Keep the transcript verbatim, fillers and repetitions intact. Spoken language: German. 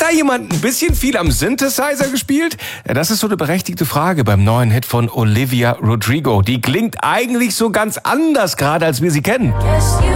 da jemand ein bisschen viel am Synthesizer gespielt? Ja, das ist so eine berechtigte Frage beim neuen Hit von Olivia Rodrigo. Die klingt eigentlich so ganz anders gerade, als wir sie kennen. Guess you